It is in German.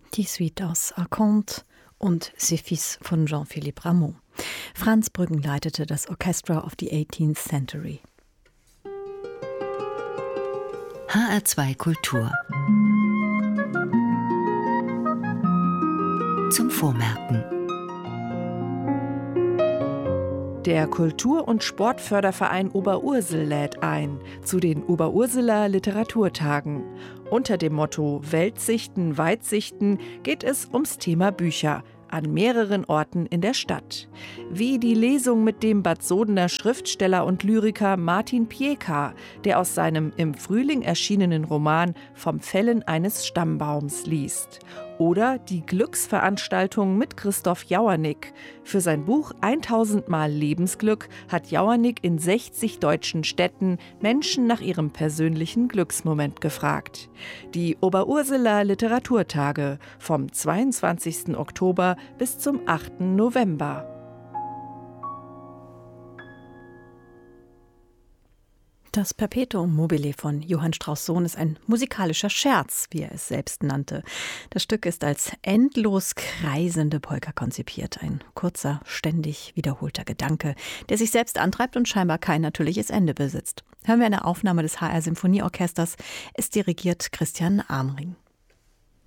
Die Suite aus Arconte und Ses Fils von Jean-Philippe Rameau. Franz Brüggen leitete das Orchestra of the 18th Century. HR2 Kultur. Zum Vormerken. Der Kultur- und Sportförderverein Oberursel lädt ein zu den Oberurseler Literaturtagen. Unter dem Motto Weltsichten, Weitsichten geht es ums Thema Bücher an mehreren Orten in der Stadt. Wie die Lesung mit dem Bad Sodener Schriftsteller und Lyriker Martin Pieka, der aus seinem im Frühling erschienenen Roman Vom Fällen eines Stammbaums liest. Oder die Glücksveranstaltung mit Christoph Jauernick. Für sein Buch 1000 Mal Lebensglück hat Jauernick in 60 deutschen Städten Menschen nach ihrem persönlichen Glücksmoment gefragt. Die Oberurseler Literaturtage vom 22. Oktober bis zum 8. November. Das Perpetuum mobile von Johann Strauss Sohn ist ein musikalischer Scherz, wie er es selbst nannte. Das Stück ist als endlos kreisende Polka konzipiert. Ein kurzer, ständig wiederholter Gedanke, der sich selbst antreibt und scheinbar kein natürliches Ende besitzt. Hören wir eine Aufnahme des HR Symphonieorchesters. Es dirigiert Christian Armring.